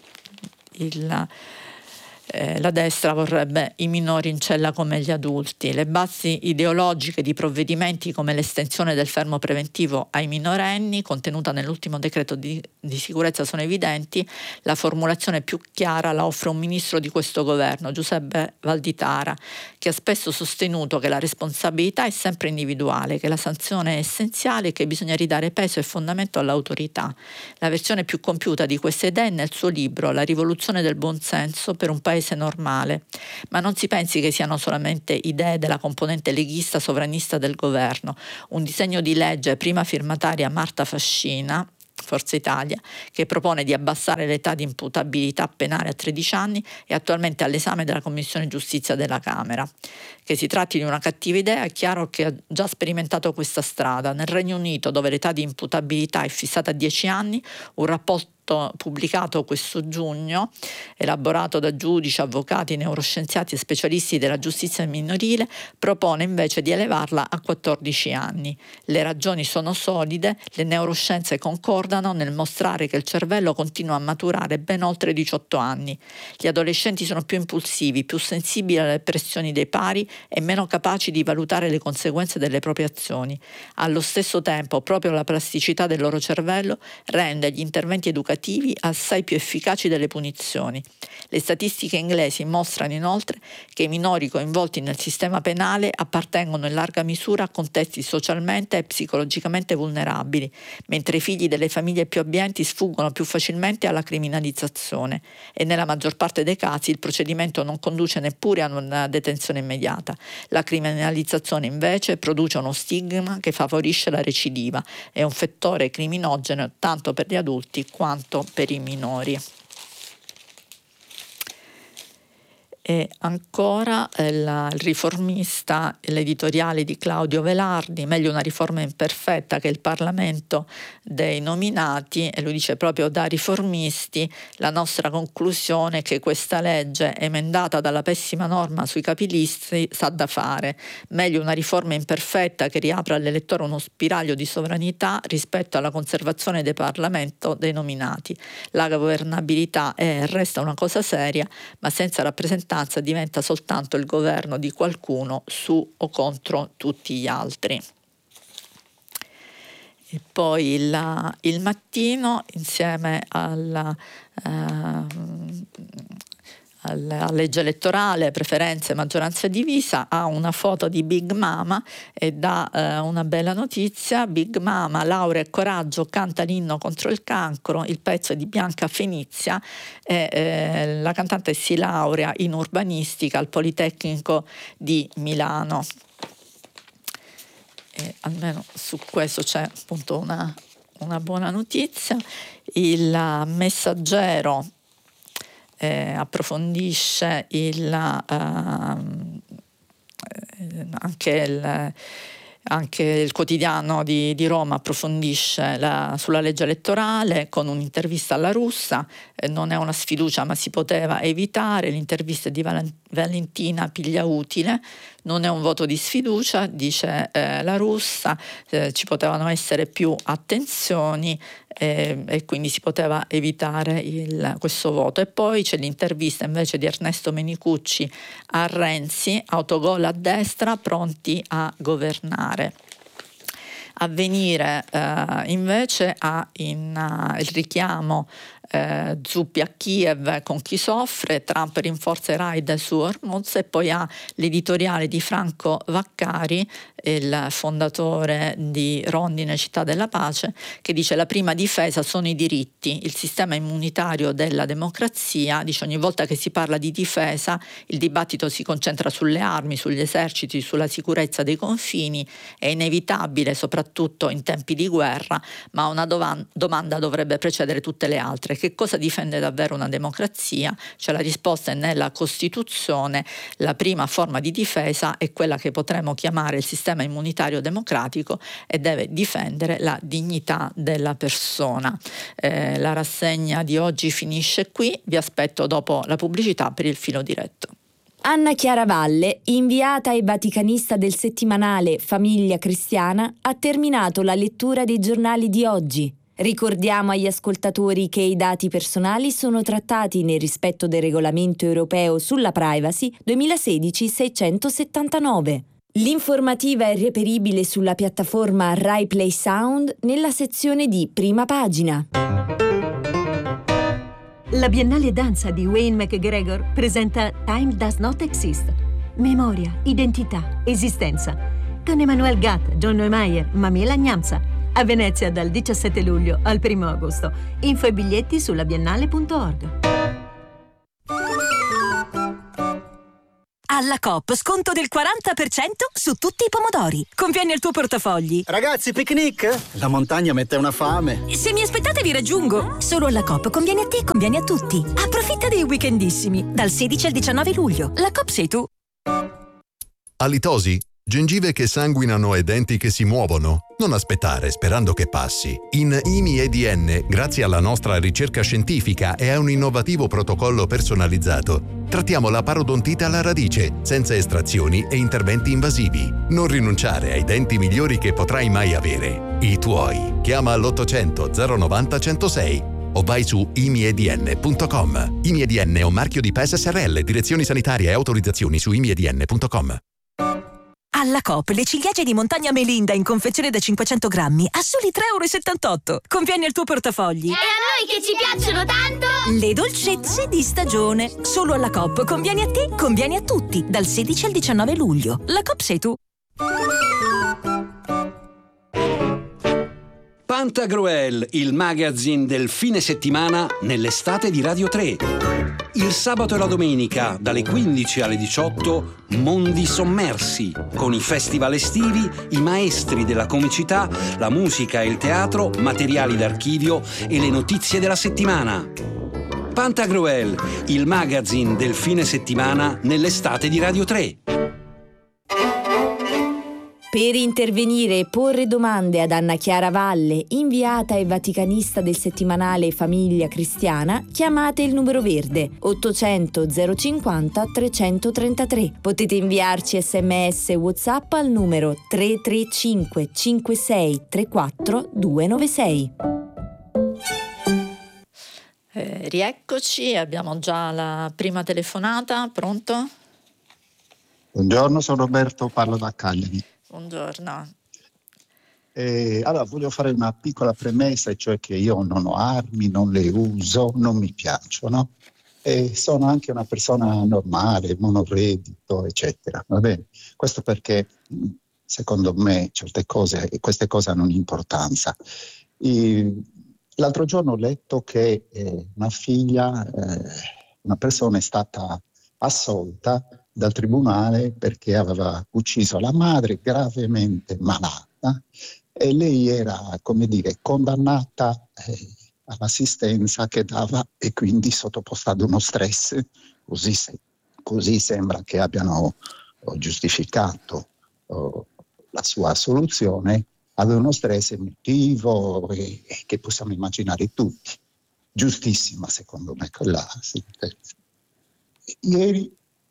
il Eh, la destra vorrebbe i minori in cella come gli adulti. Le basi ideologiche di provvedimenti come l'estensione del fermo preventivo ai minorenni, contenuta nell'ultimo decreto di, di sicurezza, sono evidenti. La formulazione più chiara la offre un ministro di questo governo, Giuseppe Valditara, che ha spesso sostenuto che la responsabilità è sempre individuale, che la sanzione è essenziale e che bisogna ridare peso e fondamento all'autorità. La versione più compiuta di queste idee è nel suo libro La rivoluzione del buonsenso per un paese normale, ma non si pensi che siano solamente idee della componente leghista sovranista del governo. Un disegno di legge prima firmataria Marta Fascina, Forza Italia, che propone di abbassare l'età di imputabilità penale a tredici anni, è attualmente all'esame della Commissione Giustizia della Camera. Che si tratti di una cattiva idea è chiaro che ha già sperimentato questa strada. Nel Regno Unito, dove l'età di imputabilità è fissata a dieci anni, un rapporto pubblicato questo giugno, elaborato da giudici, avvocati, neuroscienziati e specialisti della giustizia minorile, propone invece di elevarla a quattordici anni. Le ragioni sono solide, le neuroscienze concordano nel mostrare che il cervello continua a maturare ben oltre i diciotto anni. Gli adolescenti sono più impulsivi, più sensibili alle pressioni dei pari e meno capaci di valutare le conseguenze delle proprie azioni. Allo stesso tempo, proprio la plasticità del loro cervello rende gli interventi educativi assai più efficaci delle punizioni. Le statistiche inglesi mostrano inoltre che i minori coinvolti nel sistema penale appartengono in larga misura a contesti socialmente e psicologicamente vulnerabili, mentre i figli delle famiglie più abbienti sfuggono più facilmente alla criminalizzazione e nella maggior parte dei casi il procedimento non conduce neppure a una detenzione immediata. La criminalizzazione invece produce uno stigma che favorisce la recidiva, è un fattore criminogeno tanto per gli adulti quanto per i minori. E ancora il, il riformista, l'editoriale di Claudio Velardi, meglio una riforma imperfetta che il Parlamento dei nominati, e lui dice proprio da riformisti la nostra conclusione è che questa legge emendata dalla pessima norma sui capilisti sa da fare, meglio una riforma imperfetta che riapra all'elettore uno spiraglio di sovranità rispetto alla conservazione del Parlamento dei nominati. La governabilità è e resta una cosa seria, ma senza rappresentanza diventa soltanto il governo di qualcuno su o contro tutti gli altri. E poi il, il Mattino, insieme alla, uh, alla legge elettorale, preferenze, maggioranza divisa, ha una foto di Big Mama e dà uh, una bella notizia. Big Mama, laurea e coraggio, canta l'inno contro il cancro. Il pezzo è di Bianca Fenizia e eh, la cantante si laurea in urbanistica al Politecnico di Milano. E almeno su questo c'è appunto una, una buona notizia. Il Messaggero eh, approfondisce il, uh, anche il Anche il quotidiano di, di Roma approfondisce la, sulla legge elettorale con un'intervista alla Russa. Eh, non è una sfiducia, ma si poteva evitare. L'intervista di Val- Valentina Pigliautile. Non è un voto di sfiducia, dice eh, la Russa, eh, ci potevano essere più attenzioni eh, e quindi si poteva evitare il, questo voto. E poi c'è l'intervista invece di Ernesto Menicucci a Renzi, autogol a destra, pronti a governare. Avvenire eh, invece ha in, uh, il richiamo eh, zuppi a Kiev con chi soffre, Trump rinforza i raid su Hormuz, e poi ha l'editoriale di Franco Vaccari, il fondatore di Rondine Città della Pace, che dice: la prima difesa sono i diritti, il sistema immunitario della democrazia. Dice: ogni volta che si parla di difesa il dibattito si concentra sulle armi, sugli eserciti, sulla sicurezza dei confini. È inevitabile, soprattutto in tempi di guerra, ma una dovan- domanda dovrebbe precedere tutte le altre: che cosa difende davvero una democrazia? Cioè, la risposta è nella Costituzione. La prima forma di difesa è quella che potremmo chiamare il sistema immunitario democratico, e deve difendere la dignità della persona. Eh, la rassegna di oggi finisce qui, vi aspetto dopo la pubblicità per il filo diretto. Anna Chiara Valle, inviata e vaticanista del settimanale Famiglia Cristiana, ha terminato la lettura dei giornali di oggi. Ricordiamo agli ascoltatori che i dati personali sono trattati nel rispetto del regolamento europeo sulla privacy duemilasedici seicentosettantanove. L'informativa è reperibile sulla piattaforma Rai Play Sound nella sezione di Prima Pagina. La Biennale Danza di Wayne McGregor presenta Time Does Not Exist. Memoria, identità, esistenza. Con Emmanuel Gatt, John Neumeier, Mamela Gnamsa. A Venezia dal diciassette luglio al primo agosto. Info e biglietti sulla biennale punto org. Alla Coop sconto del quaranta per cento su tutti i pomodori. Conviene al tuo portafogli. Ragazzi, picnic? La montagna mette una fame. Se mi aspettate vi raggiungo. Solo alla Coop conviene a te, conviene a tutti. Approfitta dei weekendissimi. Dal sedici al diciannove luglio. La Coop sei tu. Alitosi? Gengive che sanguinano e denti che si muovono? Non aspettare sperando che passi. In I M I E D N, grazie alla nostra ricerca scientifica e a un innovativo protocollo personalizzato, trattiamo la parodontite alla radice, senza estrazioni e interventi invasivi. Non rinunciare ai denti migliori che potrai mai avere. I tuoi. Chiama all'ottocento zero novanta centosei o vai su i m i e d n punto com. I M I E D N è un marchio di P E S S R L, direzioni sanitarie e autorizzazioni su i m i e d n punto com. Alla Coop le ciliegie di montagna Melinda in confezione da cinquecento grammi a soli tre virgola settantotto euro. Conviene al tuo portafogli. E a noi che ci piacciono tanto! Le dolcezze di stagione. Solo alla Coop. Conviene a te, conviene a tutti. Dal sedici al diciannove luglio. La Coop sei tu. Pantagruel, il magazine del fine settimana nell'estate di Radio tre. Il sabato e la domenica, dalle quindici alle diciotto, Mondi Sommersi, con i festival estivi, i maestri della comicità, la musica e il teatro, materiali d'archivio e le notizie della settimana. Pantagruel, il magazine del fine settimana nell'estate di Radio tre. Per intervenire e porre domande ad Anna Chiara Valle, inviata e vaticanista del settimanale Famiglia Cristiana, chiamate il numero verde ottocento zero cinquanta trecentotrentatré. Potete inviarci sms e WhatsApp al numero tre tre cinque cinque sei tre quattro due nove sei. Eh, rieccoci, abbiamo già la prima telefonata. Pronto? Buongiorno, sono Roberto, parlo da Cagliari. Buongiorno. Eh, allora, voglio fare una piccola premessa, cioè che io non ho armi, non le uso, non mi piacciono. E sono anche una persona normale, monoreddito, eccetera. Va bene? Questo perché, secondo me, certe cose, queste cose hanno un'importanza. E, l'altro giorno ho letto che eh, una figlia, eh, una persona è stata assolta dal tribunale perché aveva ucciso la madre gravemente malata e lei era, come dire, condannata eh, all'assistenza che dava e quindi sottoposta ad uno stress. Così, se, così sembra che abbiano oh, giustificato oh, la sua assoluzione ad uno stress emotivo e, e che possiamo immaginare tutti. Giustissima, secondo me, quella sentenza. Ieri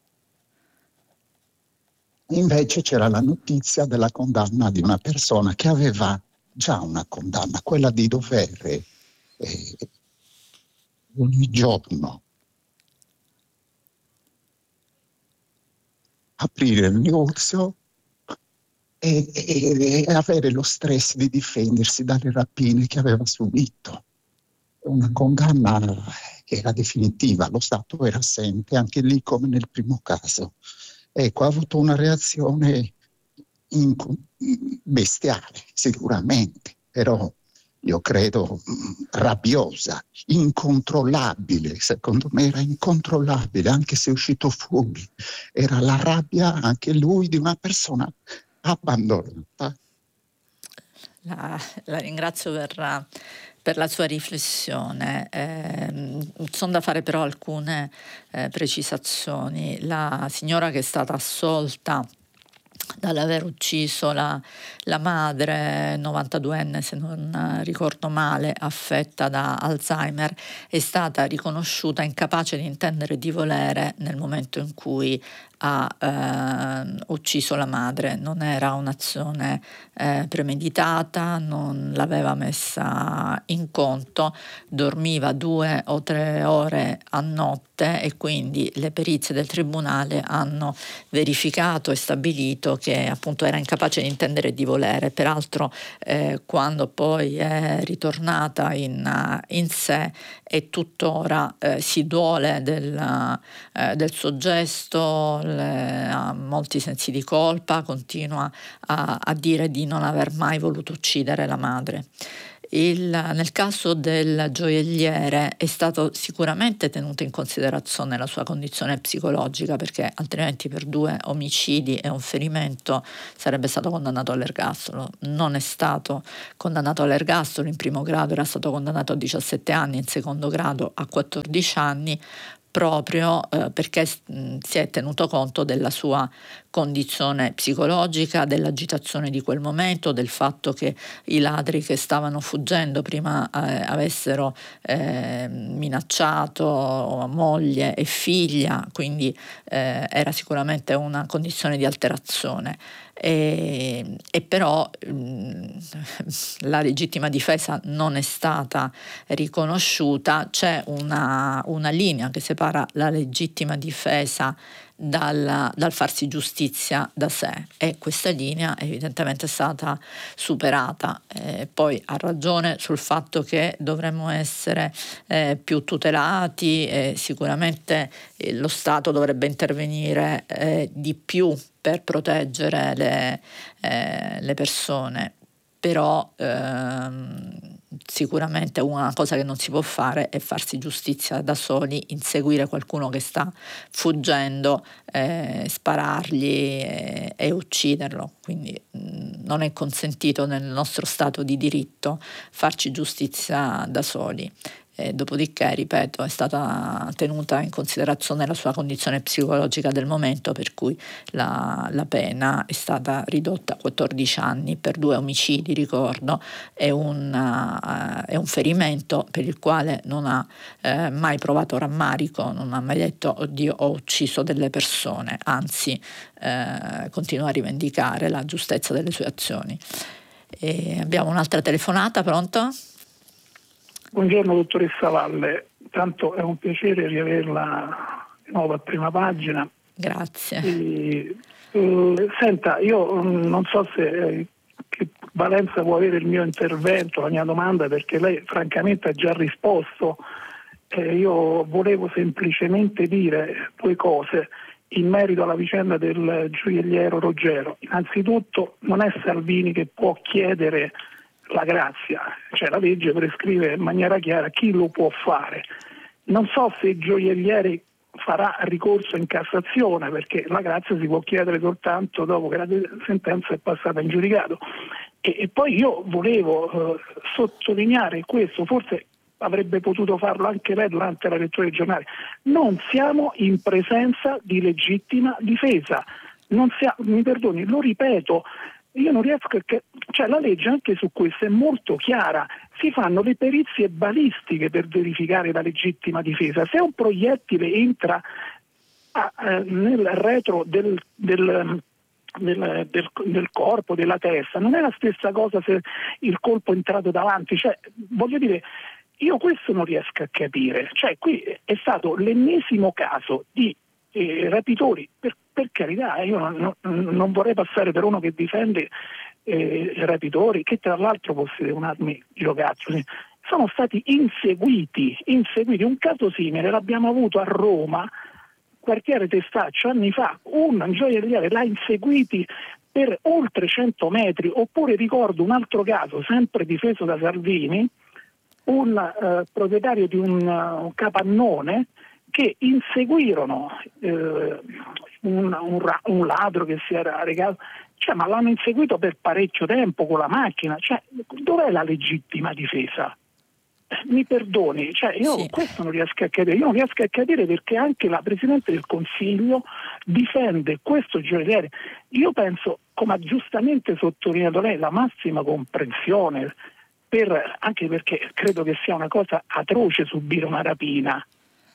invece c'era la notizia della condanna di una persona che aveva già una condanna, quella di dover eh, ogni giorno aprire il negozio e, e, e avere lo stress di difendersi dalle rapine che aveva subito. una condanna che era definitiva, lo Stato era assente anche lì come nel primo caso. Ecco, ha avuto una reazione in, bestiale sicuramente, però io credo rabbiosa, incontrollabile, secondo me era incontrollabile anche se è uscito fuori, era la rabbia anche lui di una persona abbandonata. La, la ringrazio per, per la sua riflessione. Eh, sono da fare però alcune eh, precisazioni. La signora che è stata assolta dall'aver ucciso la, la madre, novantaduenne se non ricordo male, affetta da Alzheimer, è stata riconosciuta incapace di intendere e di volere nel momento in cui ha eh, ucciso la madre. Non era un'azione eh, premeditata, non l'aveva messa in conto, dormiva due o tre ore a notte e quindi le perizie del tribunale hanno verificato e stabilito che appunto era incapace di intendere e di volere. Peraltro eh, quando poi è ritornata in, in sé e tuttora eh, si duole del, eh, del suo gesto, le, ha molti sensi di colpa, continua a, a dire di non aver mai voluto uccidere la madre. Il, nel caso del gioielliere è stato sicuramente tenuto in considerazione la sua condizione psicologica, perché altrimenti per due omicidi e un ferimento sarebbe stato condannato all'ergastolo. Non è stato condannato all'ergastolo, in primo grado era stato condannato a diciassette anni, in secondo grado a quattordici anni, proprio eh, perché mh, si è tenuto conto della sua condizione psicologica, dell'agitazione di quel momento, del fatto che i ladri che stavano fuggendo prima eh, avessero eh, minacciato moglie e figlia, quindi eh, era sicuramente una condizione di alterazione. E, e però mh, la legittima difesa non è stata riconosciuta. C'è una, una linea che separa la legittima difesa dal, dal farsi giustizia da sé, e questa linea evidentemente è stata superata. Eh, poi ha ragione sul fatto che dovremmo essere eh, più tutelati, e sicuramente eh, lo Stato dovrebbe intervenire eh, di più per proteggere le, eh, le persone, però ehm, sicuramente una cosa che non si può fare è farsi giustizia da soli, inseguire qualcuno che sta fuggendo, eh, sparargli e, e ucciderlo. Quindi mh, non è consentito nel nostro Stato di diritto farci giustizia da soli. E dopodiché, ripeto, è stata tenuta in considerazione la sua condizione psicologica del momento, per cui la, la pena è stata ridotta a quattordici anni per due omicidi, ricordo, e un, uh, e un ferimento per il quale non ha eh, mai provato rammarico, non ha mai detto oddio ho ucciso delle persone, anzi eh, continua a rivendicare la giustezza delle sue azioni. E abbiamo un'altra telefonata, pronto? Buongiorno dottoressa Valle, tanto è un piacere riaverla di nuovo a prima pagina. Grazie. E, eh, senta, io mh, non so se eh, che valenza può avere il mio intervento, la mia domanda, perché lei francamente ha già risposto. Eh, io volevo semplicemente dire due cose in merito alla vicenda del gioielliero Ruggero. Innanzitutto non è Salvini che può chiedere la grazia, cioè la legge prescrive in maniera chiara chi lo può fare. Non so se il gioielliere farà ricorso in Cassazione, perché la grazia si può chiedere soltanto dopo che la sentenza è passata in giudicato. E, e poi io volevo eh, sottolineare questo, forse avrebbe potuto farlo anche lei durante la lettura dei giornali: non siamo in presenza di legittima difesa. Non sia, mi perdoni, lo ripeto, io non riesco a... Cioè la legge anche su questo è molto chiara, si fanno le perizie balistiche per verificare la legittima difesa. Se un proiettile entra a, a, nel retro del, del, del, del, del corpo, della testa, non è la stessa cosa se il colpo è entrato davanti. Cioè, voglio dire, io questo non riesco a capire. Cioè qui è stato l'ennesimo caso di eh, rapitori, per, per carità, io non, non, non vorrei passare per uno che difende eh, rapitori, che tra l'altro possiede un'arma giocattoli. sono stati inseguiti, inseguiti. Un caso simile l'abbiamo avuto a Roma, quartiere Testaccio, anni fa, un gioielliere l'ha inseguiti per oltre cento metri. Oppure ricordo un altro caso, sempre difeso da Salvini, un eh, proprietario di un, uh, un capannone che inseguirono eh, un, un, un ladro che si era recato, cioè, ma l'hanno inseguito per parecchio tempo con la macchina. Cioè, dov'è la legittima difesa? Mi perdoni, cioè io sì. questo non riesco a capire, io non riesco a capire perché anche la Presidente del Consiglio difende questo gioielliere. Io penso, come ha giustamente sottolineato lei, la massima comprensione, per, anche perché credo che sia una cosa atroce subire una rapina,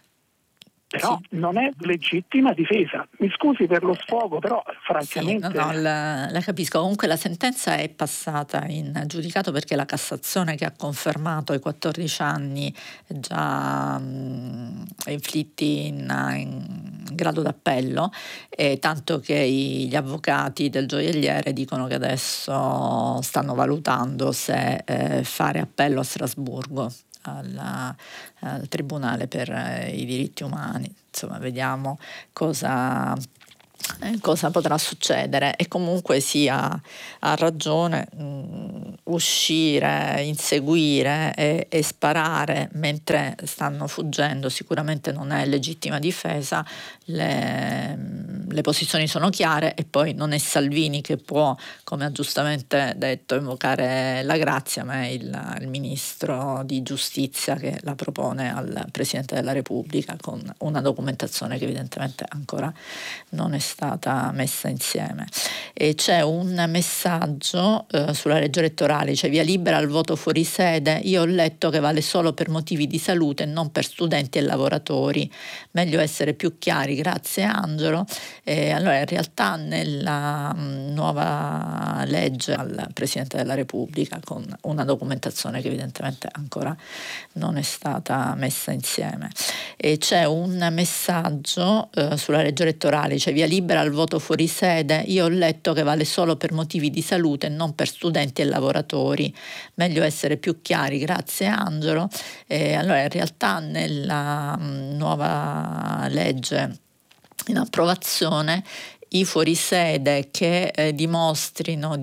però sì. non è legittima difesa. Mi scusi per lo sfogo, però francamente... Sì, no, no, la, la capisco. Comunque la sentenza è passata in giudicato perché la Cassazione, che ha confermato i quattordici anni già mh, inflitti in, in grado d'appello, e tanto che i, gli avvocati del gioielliere dicono che adesso stanno valutando se eh, fare appello a Strasburgo. Alla, al Tribunale per eh, i diritti umani. Insomma, vediamo cosa, eh, cosa potrà succedere. E comunque sia ha ragione, mh, uscire, inseguire e, e sparare mentre stanno fuggendo sicuramente non è legittima difesa. Le, le posizioni sono chiare, e poi non è Salvini che può, come ha giustamente detto, invocare la grazia, ma è il, il ministro di giustizia che la propone al Presidente della Repubblica con una documentazione che evidentemente ancora non è stata messa insieme. E c'è un messaggio eh, sulla legge elettorale, cioè via libera al voto fuori sede. Io ho letto che vale solo per motivi di salute e non per studenti e lavoratori. Meglio essere più chiari, grazie Angelo. E allora in realtà nella mh, nuova legge al Presidente della Repubblica, con una documentazione che evidentemente ancora non è stata messa insieme, e c'è un messaggio eh, sulla legge elettorale, cioè via libera al voto fuori sede. Io ho letto che vale solo per motivi di salute e non per studenti e lavoratori. Meglio essere più chiari, grazie Angelo. E allora in realtà nella mh, nuova legge in approvazione i fuorisede che eh, dimostrino